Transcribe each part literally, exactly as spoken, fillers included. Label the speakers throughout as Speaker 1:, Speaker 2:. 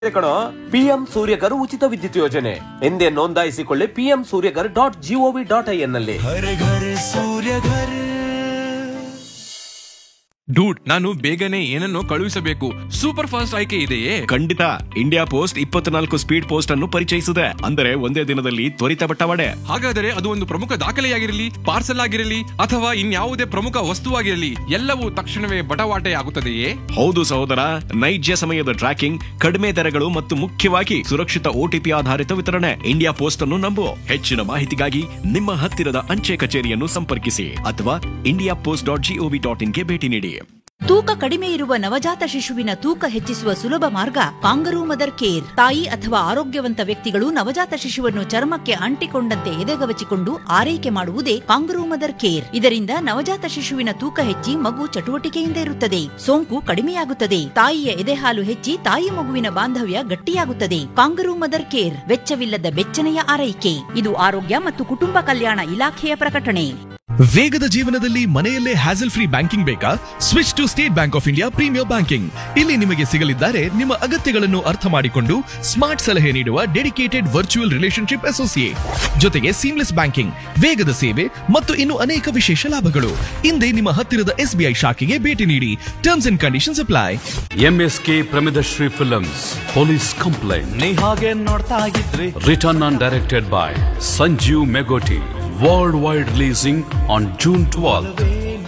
Speaker 1: ಕಣೋ ಪಿಎಂ ಸೂರ್ಯಗರ್ ಉಚಿತ ವಿದ್ಯುತ್ ಯೋಜನೆ ಎಂದೇ ನೋಂದಾಯಿಸಿಕೊಳ್ಳಿ PM Surya Ghar dot gov dot I N ನಲ್ಲಿ.
Speaker 2: ಡೂಡ್, ನಾನು ಬೇಗನೆ ಏನನ್ನು ಕಳುಹಿಸಬೇಕು. ಸೂಪರ್ ಫಾಸ್ಟ್ ಆಯ್ಕೆ ಇದೆಯೇ?
Speaker 3: ಖಂಡಿತ. ಇಂಡಿಯಾ ಪೋಸ್ಟ್ ಇಪ್ಪತ್ನಾಲ್ಕು ಸ್ಪೀಡ್ ಪೋಸ್ಟ್ ಅನ್ನು ಪರಿಚಯಿಸಿದೆ. ಅಂದರೆ ಒಂದೇ ದಿನದಲ್ಲಿ ತ್ವರಿತ ಬಟ್ಟವಾಡೆ.
Speaker 2: ಹಾಗಾದರೆ ಅದು ಒಂದು ಪ್ರಮುಖ ದಾಖಲೆಯಾಗಿರಲಿ, ಪಾರ್ಸಲ್ ಆಗಿರಲಿ ಅಥವಾ ಇನ್ಯಾವುದೇ ಪ್ರಮುಖ ವಸ್ತುವಾಗಿರಲಿ ಎಲ್ಲವೂ ತಕ್ಷಣವೇ ಬಟವಾಟೆ ಆಗುತ್ತದೆಯೇ?
Speaker 3: ಹೌದು ಸಹೋದರ, ನೈಜ ಸಮಯದ ಟ್ರ್ಯಾಕಿಂಗ್, ಕಡಿಮೆ ದರಗಳು ಮತ್ತು ಮುಖ್ಯವಾಗಿ ಸುರಕ್ಷಿತ ಓಟಿಪಿ ಆಧಾರಿತ ವಿತರಣೆ. ಇಂಡಿಯಾ ಪೋಸ್ಟ್ ಅನ್ನು ನಂಬು. ಹೆಚ್ಚಿನ ಮಾಹಿತಿಗಾಗಿ ನಿಮ್ಮ ಹತ್ತಿರದ ಅಂಚೆ ಕಚೇರಿಯನ್ನು ಸಂಪರ್ಕಿಸಿ ಅಥವಾ India post dot gov dot ಇನ್ಗೆ ಭೇಟಿ ನೀಡಿ.
Speaker 4: ತೂಕ ಕಡಿಮೆ ಇರುವ ನವಜಾತ ಶಿಶುವಿನ ತೂಕ ಹೆಚ್ಚಿಸುವ ಸುಲಭ ಮಾರ್ಗ ಕಾಂಗರೂ ಮದರ್ ಕೇರ್. ತಾಯಿ ಅಥವಾ ಆರೋಗ್ಯವಂತ ವ್ಯಕ್ತಿಗಳು ನವಜಾತ ಶಿಶುವನ್ನು ಚರ್ಮಕ್ಕೆ ಅಂಟಿಕೊಂಡಂತೆ ಎದೆಗವಚಿಕೊಂಡು ಆರೈಕೆ ಮಾಡುವುದೇ ಕಾಂಗರೂ ಮದರ್ ಕೇರ್. ಇದರಿಂದ ನವಜಾತ ಶಿಶುವಿನ ತೂಕ ಹೆಚ್ಚಿ ಮಗು ಚಟುವಟಿಕೆಯಿಂದ ಇರುತ್ತದೆ, ಸೋಂಕು ಕಡಿಮೆಯಾಗುತ್ತದೆ, ತಾಯಿಯ ಎದೆಹಾಲು ಹೆಚ್ಚಿ ತಾಯಿ ಮಗುವಿನ ಬಾಂಧವ್ಯ ಗಟ್ಟಿಯಾಗುತ್ತದೆ. ಕಾಂಗರೂ ಮದರ್ ಕೇರ್ ವೆಚ್ಚವಿಲ್ಲದ ಬೆಚ್ಚನೆಯ ಆರೈಕೆ. ಇದು ಆರೋಗ್ಯ ಮತ್ತು ಕುಟುಂಬ ಕಲ್ಯಾಣ ಇಲಾಖೆಯ ಪ್ರಕಟಣೆ.
Speaker 5: ವೇಗದ ಜೀವನದಲ್ಲಿ ಮನೆಯಲ್ಲೇ ಹ್ಯಾಸಲ್ ಫ್ರೀ ಬ್ಯಾಂಕಿಂಗ್ ಬೇಕಾ? Switch to state bank of India premier banking. ಇಲ್ಲಿ ನಿಮಗೆ ಸಿಗಲಿದ್ದಾರೆ ನಿಮ್ಮ ಅಗತ್ಯಗಳನ್ನು ಅರ್ಥ ಮಾಡಿಕೊಂಡು ಸ್ಮಾರ್ಟ್ ಸಲಹೆ ನೀಡುವ ಡೆಡಿಕೇಟೆಡ್ ವರ್ಚುವಲ್ ರಿಲೇಶನ್ಶಿಪ್ ಅಸೋಸಿಯೇಟ್, ಜೊತೆಗೆ ಸೀಮ್ಲೆಸ್ ಬ್ಯಾಂಕಿಂಗ್, ವೇಗದ ಸೇವೆ ಮತ್ತು ಇನ್ನು ಅನೇಕ ವಿಶೇಷ ಲಾಭಗಳು. ಹಿಂದೆ ನಿಮ್ಮ ಹತ್ತಿರದ ಎಸ್ಬಿಐ ಶಾಖೆಗೆ ಭೇಟಿ ನೀಡಿ. Terms and conditions apply.
Speaker 6: MSK ಪ್ರಮಿದಶ್ರೀ films police complaint.
Speaker 7: ನೀ ಹಾಗೆ ನೋಡ್ತಾ ಇದ್ರಿ.
Speaker 6: Written and directed by Sanjeev Megoti. Worldwide releasing on June twelfth.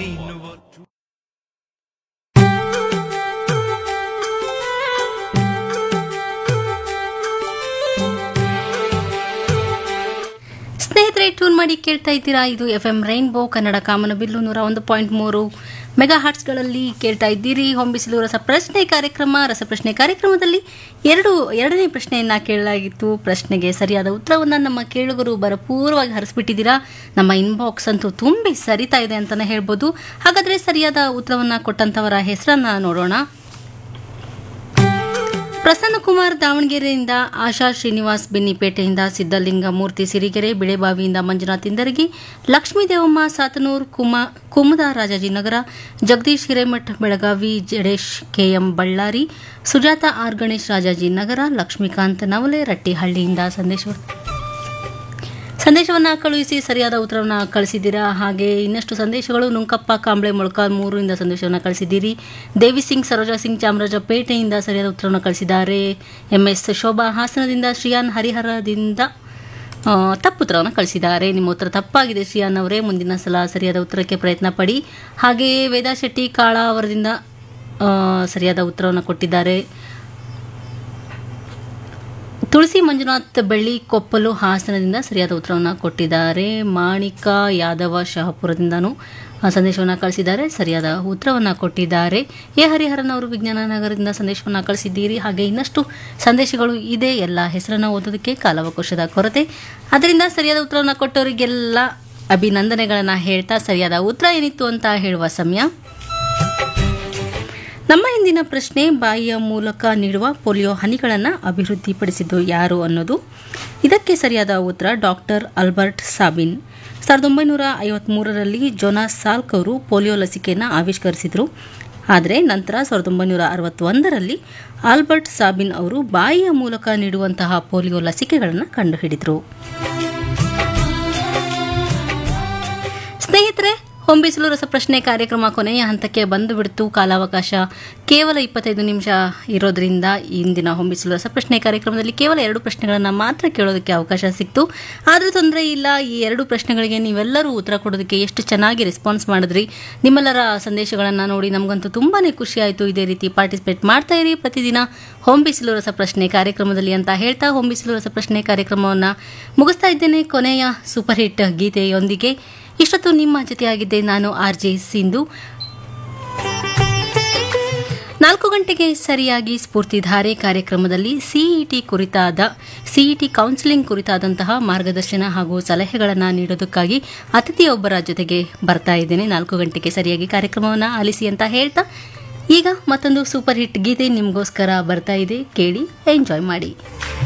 Speaker 8: ಸ್ನೇಹಿತರೆ, ಟ್ಯೂನ್ ಮಾಡಿ ಕೇಳ್ತಾ ಇದ್ದೀರಾ. ಇದು ಎಫ್ ಎಂ ರೈನ್ಬೋ ಕನ್ನಡ ಕಾಮನಬಿಲ್ಲು ನೂರ ಒಂದು ಪಾಯಿಂಟ್ ಮೂರು ಮೆಗಾ ಹಾರ್ಟ್ಸ್ಗಳಲ್ಲಿ ಕೇಳ್ತಾ ಇದ್ದೀರಿ. ಹೊಂಬಿಸಿಲು ರಸಪ್ರಶ್ನೆ ಕಾರ್ಯಕ್ರಮ. ರಸಪ್ರಶ್ನೆ ಕಾರ್ಯಕ್ರಮದಲ್ಲಿ ಎರಡು ಎರಡನೇ ಪ್ರಶ್ನೆಯನ್ನ ಕೇಳಲಾಗಿತ್ತು. ಪ್ರಶ್ನೆಗೆ ಸರಿಯಾದ ಉತ್ತರವನ್ನು ನಮ್ಮ ಕೇಳುಗರು ಭರಪೂರ್ವವಾಗಿ ಹರಿಸ್ಬಿಟ್ಟಿದ್ದೀರಾ. ನಮ್ಮ ಇನ್ಬಾಕ್ಸ್ ಅಂತೂ ತುಂಬಿ ಸರಿತಾ ಇದೆ ಅಂತಾನೆ ಹೇಳ್ಬೋದು. ಹಾಗಾದ್ರೆ ಸರಿಯಾದ ಉತ್ತರವನ್ನ ಕೊಟ್ಟಂತವರ ಹೆಸರನ್ನ ನೋಡೋಣ. ಪ್ರಸನ್ನ ಕುಮಾರ್ ದಾವಣಗೆರೆಯಿಂದ, ಆಶಾ ಶ್ರೀನಿವಾಸ್ ಬೆನ್ನಿಪೇಟೆಯಿಂದ, ಸಿದ್ದಲಿಂಗ ಮೂರ್ತಿ ಸಿರಿಗೆರೆ, ಬಿಳೆಬಾವಿಯಿಂದ ಮಂಜುನಾಥ್ ಇಂದರಗಿ, ಲಕ್ಷ್ಮೀ ದೇವಮ್ಮ ಸಾತನೂರ್, ಕುಮ ಕುಮುದ ರಾಜಾಜಿನಗರ, ಜಗದೀಶ್ ಹಿರೇಮಠ್ ಬೆಳಗಾವಿ, ಜಡೇಶ್ ಕೆಎಂ ಬಳ್ಳಾರಿ, ಸುಜಾತ ಆರ್ ಗಣೇಶ್ ರಾಜಾಜಿನಗರ, ಲಕ್ಷ್ಮೀಕಾಂತ್ ನವಲೆ ರಟ್ಟಿಹಳ್ಳಿಯಿಂದ ಸಂದೇಶ ಸಂದೇಶವನ್ನು ಕಳುಹಿಸಿ ಸರಿಯಾದ ಉತ್ತರವನ್ನು ಕಳಿಸಿದ್ದೀರಾ. ಹಾಗೆ ಇನ್ನಷ್ಟು ಸಂದೇಶಗಳು. ನುಂಕಪ್ಪ ಕಾಂಬ್ಳೆ ಮೊಳಕಾಲ್ ಮೂರಿಂದ ಸಂದೇಶವನ್ನು ಕಳಿಸಿದ್ದೀರಿ. ದೇವಿ ಸಿಂಗ್ ಸರೋಜಾ ಸಿಂಗ್ ಚಾಮರಾಜಪೇಟೆಯಿಂದ ಸರಿಯಾದ ಉತ್ತರವನ್ನು ಕಳಿಸಿದ್ದಾರೆ. ಎಂ ಎಸ್ ಶೋಭಾ ಹಾಸನದಿಂದ, ಶ್ರೀಯಾನ್ ಹರಿಹರದಿಂದ ತಪ್ಪು ಉತ್ತರವನ್ನು ಕಳಿಸಿದ್ದಾರೆ. ನಿಮ್ಮ ಉತ್ತರ ತಪ್ಪಾಗಿದೆ ಶ್ರೀಯಾನ್ ಅವರೇ. ಮುಂದಿನ ಸಲ ಸರಿಯಾದ ಉತ್ತರಕ್ಕೆ ಪ್ರಯತ್ನ ಪಡಿ. ಹಾಗೆಯೇ ವೇದಾ ಶೆಟ್ಟಿ ಕಾಳ ಅವರದಿಂದ ಸರಿಯಾದ ಉತ್ತರವನ್ನು ಕೊಟ್ಟಿದ್ದಾರೆ. ತುಳಸಿ ಮಂಜುನಾಥ್ ಬೆಳ್ಳಿ ಕೊಪ್ಪಲು ಹಾಸನದಿಂದ ಸರಿಯಾದ ಉತ್ತರವನ್ನು ಕೊಟ್ಟಿದ್ದಾರೆ. ಮಾಣಿಕ ಯಾದವ ಶಹಾಪುರದಿಂದನೂ ಸಂದೇಶವನ್ನು ಕಳಿಸಿದ್ದಾರೆ, ಸರಿಯಾದ ಉತ್ತರವನ್ನು ಕೊಟ್ಟಿದ್ದಾರೆ. ಎ ಹರಿಹರನ್ ಅವರು ವಿಜ್ಞಾನ ನಗರದಿಂದ ಸಂದೇಶವನ್ನು ಕಳಿಸಿದ್ದೀರಿ. ಹಾಗೆ ಇನ್ನಷ್ಟು ಸಂದೇಶಗಳು ಇದೆ. ಎಲ್ಲ ಹೆಸರನ್ನು ಓದೋದಕ್ಕೆ ಕಾಲಾವಕಾಶದ ಕೊರತೆ, ಅದರಿಂದ ಸರಿಯಾದ ಉತ್ತರವನ್ನು ಕೊಟ್ಟವರಿಗೆಲ್ಲ ಅಭಿನಂದನೆಗಳನ್ನು ಹೇಳ್ತಾ ಸರಿಯಾದ ಉತ್ತರ ಏನಿತ್ತು ಅಂತ ಹೇಳುವ ಸಮಯ. ನಮ್ಮ ಇಂದಿನ ಪ್ರಶ್ನೆ, ಬಾಯಿಯ ಮೂಲಕ ನೀಡುವ ಪೋಲಿಯೋ ಹನಿಗಳನ್ನು ಅಭಿವೃದ್ಧಿಪಡಿಸಿದ್ದು ಯಾರು ಅನ್ನೋದು. ಇದಕ್ಕೆ ಸರಿಯಾದ ಉತ್ತರ ಡಾಕ್ಟರ್ ಆಲ್ಬರ್ಟ್ ಸಾಬಿನ್. ಸಾವಿರದ ಒಂಬೈನೂರ ಐವತ್ಮೂರರಲ್ಲಿ ಜೋನಾಸ್ ಸಾಲ್ಕ್ ಅವರು ಪೋಲಿಯೋ ಲಸಿಕೆಯನ್ನು ಆವಿಷ್ಕರಿಸಿದರು. ಆದರೆ ನಂತರ ಸಾವಿರದ ಒಂಬೈನೂರ ಅರವತ್ತೊಂದರಲ್ಲಿ ಆಲ್ಬರ್ಟ್ ಸಾಬಿನ್ ಅವರು ಬಾಯಿಯ ಮೂಲಕ ನೀಡುವಂತಹ ಪೋಲಿಯೋ ಲಸಿಕೆಗಳನ್ನು ಕಂಡುಹಿಡಿದರು. ಸ್ನೇಹಿತರೆ, ಹೊಂಬಿಸಲು ರಸಪ್ರಶ್ನೆ ಕಾರ್ಯಕ್ರಮ ಕೊನೆಯ ಹಂತಕ್ಕೆ ಬಂದು ಬಿಡ್ತು. ಕಾಲಾವಕಾಶ ಕೇವಲ ಇಪ್ಪತ್ತೈದು ನಿಮಿಷ ಇರೋದ್ರಿಂದ ಇಂದಿನ ಹೊಂಬಿಸಲು ರಸಪ್ರಶ್ನೆ ಕಾರ್ಯಕ್ರಮದಲ್ಲಿ ಕೇವಲ ಎರಡು ಪ್ರಶ್ನೆಗಳನ್ನು ಮಾತ್ರ ಕೇಳೋದಕ್ಕೆ ಅವಕಾಶ ಸಿಕ್ತು. ಆದರೂ ತೊಂದರೆ ಇಲ್ಲ. ಈ ಎರಡು ಪ್ರಶ್ನೆಗಳಿಗೆ ನೀವೆಲ್ಲರೂ ಉತ್ತರ ಕೊಡೋದಕ್ಕೆ ಎಷ್ಟು ಚೆನ್ನಾಗಿ ರೆಸ್ಪಾನ್ಸ್ ಮಾಡಿದ್ರಿ. ನಿಮ್ಮೆಲ್ಲರ ಸಂದೇಶಗಳನ್ನು ನೋಡಿ ನಮಗಂತೂ ತುಂಬಾ ಖುಷಿ ಆಯಿತು. ಇದೇ ರೀತಿ ಪಾರ್ಟಿಸಿಪೇಟ್ ಮಾಡ್ತಾ ಇರಿ ಪ್ರತಿದಿನ ಹೊಂಬಿಸಲು ರಸಪ್ರಶ್ನೆ ಕಾರ್ಯಕ್ರಮದಲ್ಲಿ ಅಂತ ಹೇಳ್ತಾ ಹೊಂಬಿಸಲು ರಸಪ್ರಶ್ನೆ ಕಾರ್ಯಕ್ರಮವನ್ನು ಮುಗಿಸ್ತಾ ಇದ್ದೇನೆ ಕೊನೆಯ ಸೂಪರ್ ಹಿಟ್ ಗೀತೆಯೊಂದಿಗೆ. ಇಷ್ಟೊತ್ತು ನಿಮ್ಮ ಜೊತೆಯಾಗಿದ್ದೆ ನಾನು ಆರ್ ಜೆ ಸಿಂಧು. ನಾಲ್ಕು ಗಂಟೆಗೆ ಸರಿಯಾಗಿ ಸ್ಫೂರ್ತಿಧಾರೆ ಕಾರ್ಯಕ್ರಮದಲ್ಲಿ ಸಿಇಟಿ ಕುರಿತಾದ ಸಿಇಟಿ ಕೌನ್ಸಿಲಿಂಗ್ ಕುರಿತಾದಂತಹ ಮಾರ್ಗದರ್ಶನ ಹಾಗೂ ಸಲಹೆಗಳನ್ನು ನೀಡೋದಕ್ಕಾಗಿ ಅತಿಥಿಯೊಬ್ಬರ ಜೊತೆಗೆ ಬರ್ತಾ ಇದ್ದೇನೆ. ನಾಲ್ಕು ಗಂಟೆಗೆ ಸರಿಯಾಗಿ ಕಾರ್ಯಕ್ರಮವನ್ನು ಆಲಿಸಿ ಅಂತ ಹೇಳ್ತಾ ಈಗ ಮತ್ತೊಂದು ಸೂಪರ್ ಹಿಟ್ ಗೀತೆ ನಿಮಗೋಸ್ಕರ ಬರ್ತಾ ಇದೆ, ಕೇಳಿ ಎಂಜಾಯ್ ಮಾಡಿ.